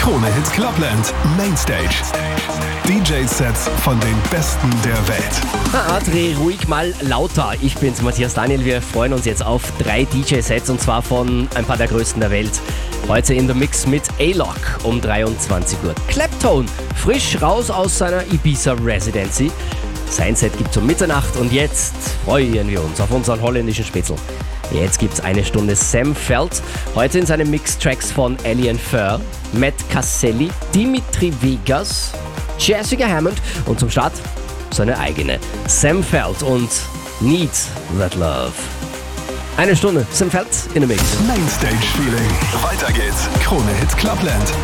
Krone Hits Clubland Mainstage. DJ-Sets von den Besten der Welt. Dreh ruhig mal lauter. Ich bin's, Matthias Daniel. Wir freuen uns jetzt auf 3 DJ-Sets und zwar von ein paar der größten der Welt. Heute in der Mix mit A-Lock um 23 Uhr. Claptone, frisch raus aus seiner Ibiza Residency. Sein Set gibt's um Mitternacht und jetzt freuen wir uns auf unseren holländischen Spätzl. Jetzt gibt's eine Stunde Sam Feldt, heute in seinen Mix-Tracks von Alien Fur, Matt Caselli, Dimitri Vegas, Jessica Hammond und zum Start seine eigene Sam Feldt und Need That Love. Eine Stunde Sam Feldt in der Mix. Mainstage Feeling. Weiter geht's. Krone Hits Clubland.